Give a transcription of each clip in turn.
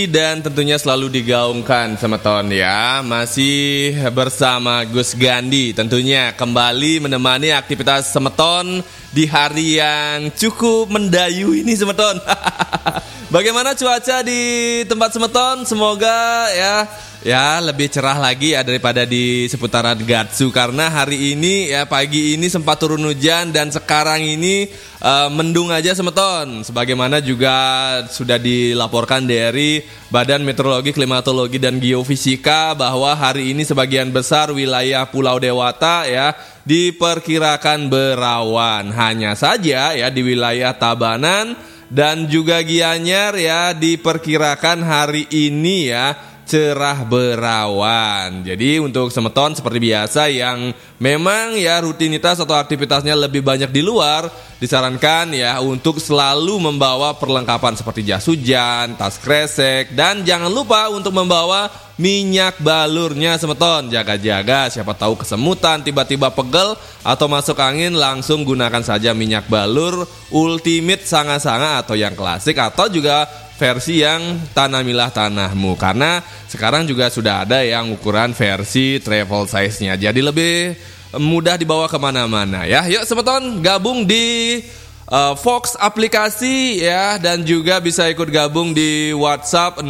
Dan tentunya selalu digaungkan Semeton ya. Masih bersama Gus Gandhi tentunya kembali menemani aktivitas Semeton di hari yang cukup mendayu ini Semeton. Bagaimana cuaca di tempat Semeton? Semoga ya lebih cerah lagi ya daripada di seputaran Gatsu, karena hari ini ya pagi ini sempat turun hujan dan sekarang ini mendung aja Semeton. Sebagaimana juga sudah dilaporkan dari Badan Meteorologi, Klimatologi dan Geofisika bahwa hari ini sebagian besar wilayah Pulau Dewata ya diperkirakan berawan. Hanya saja ya di wilayah Tabanan dan juga Gianyar ya diperkirakan hari ini ya cerah berawan. Jadi untuk Semeton seperti biasa yang memang ya rutinitas atau aktivitasnya lebih banyak di luar, disarankan ya untuk selalu membawa perlengkapan seperti jas hujan, tas kresek, dan jangan lupa untuk membawa minyak balurnya Semeton. Jaga-jaga, siapa tahu kesemutan, tiba-tiba pegel atau masuk angin, langsung gunakan saja minyak balur Ultimate Sanga-Sanga atau yang klasik atau juga versi yang Tanamilah Tanahmu, karena sekarang juga sudah ada yang ukuran versi travel size-nya, jadi lebih mudah dibawa kemana-mana ya. Yuk Semeton gabung di Fox aplikasi ya, dan juga bisa ikut gabung di WhatsApp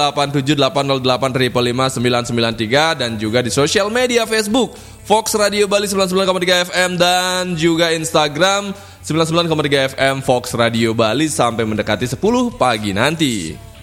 087808555993 dan juga di sosial media Facebook Fox Radio Bali 99,3 FM dan juga Instagram 99,3 FM Fox Radio Bali sampai mendekati 10 pagi nanti.